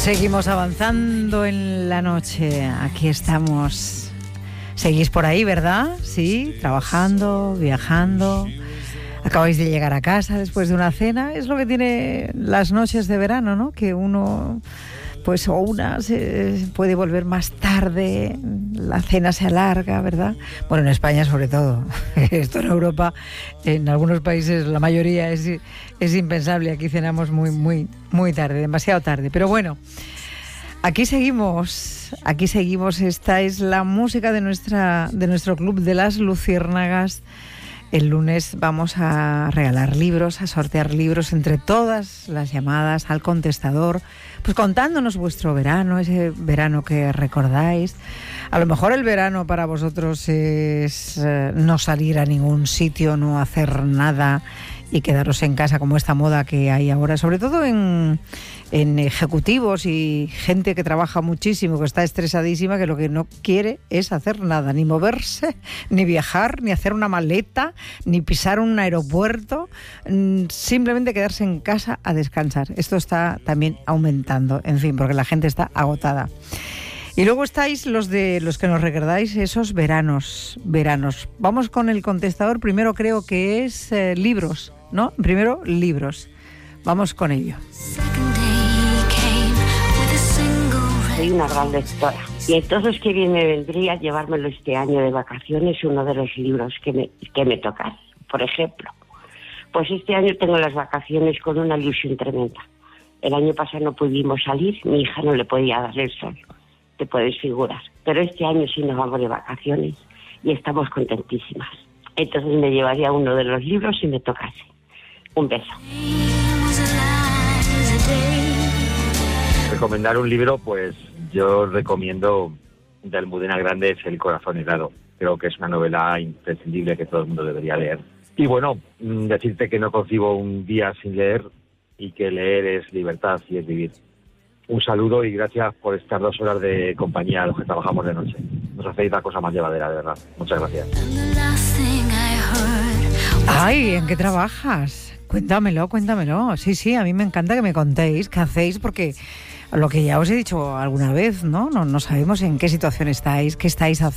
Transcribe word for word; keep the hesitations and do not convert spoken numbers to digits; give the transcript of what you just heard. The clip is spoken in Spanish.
Seguimos avanzando en la noche. Aquí estamos. Seguís por ahí, ¿verdad? Sí, trabajando, viajando. Acabáis de llegar a casa después de una cena. Es lo que tiene las noches de verano, ¿no? Que uno, pues, o una se puede volver más tarde, la cena se alarga, ¿verdad? Bueno, en España sobre todo. Esto en Europa, en algunos países, la mayoría es, es impensable. Aquí cenamos muy, muy, muy tarde, demasiado tarde. Pero bueno, aquí seguimos, aquí seguimos. Esta es la música de nuestra, de nuestro club de las Luciérnagas. El lunes vamos a regalar libros, a sortear libros entre todas las llamadas al contestador, pues contándonos vuestro verano, ese verano que recordáis. A lo mejor el verano para vosotros es eh, no salir a ningún sitio, no hacer nada y quedaros en casa, como esta moda que hay ahora, sobre todo en, en ejecutivos y gente que trabaja muchísimo, que está estresadísima, que lo que no quiere es hacer nada, ni moverse, ni viajar, ni hacer una maleta, ni pisar un aeropuerto, simplemente quedarse en casa a descansar. Esto está también aumentando, en fin, porque la gente está agotada. Y luego estáis los de los que nos recordáis esos veranos, veranos. Vamos con el contestador. Primero creo que es eh, libros, ¿no? Primero libros. Vamos con ello. Soy una gran lectora y entonces qué bien me vendría llevármelo este año de vacaciones uno de los libros que me, que me tocan. Por ejemplo, pues este año tengo las vacaciones con una ilusión tremenda. El año pasado no pudimos salir, mi hija no le podía dar el sol. Te puedes figurar, pero este año sí nos vamos de vacaciones y estamos contentísimas. Entonces me llevaría uno de los libros si me tocase. Un beso. Recomendar un libro, pues yo recomiendo de Almudena Grandes El corazón helado. Creo que es una novela imprescindible que todo el mundo debería leer. Y bueno, decirte que no concibo un día sin leer y que leer es libertad y es vivir. Un saludo y gracias por estas dos horas de compañía a los que trabajamos de noche. Nos hacéis la cosa más llevadera, de verdad. Muchas gracias. Ay, ¿en qué trabajas? Cuéntamelo, cuéntamelo. Sí, sí, a mí me encanta que me contéis qué hacéis, porque lo que ya os he dicho alguna vez, ¿no? No, no sabemos en qué situación estáis, qué estáis haciendo.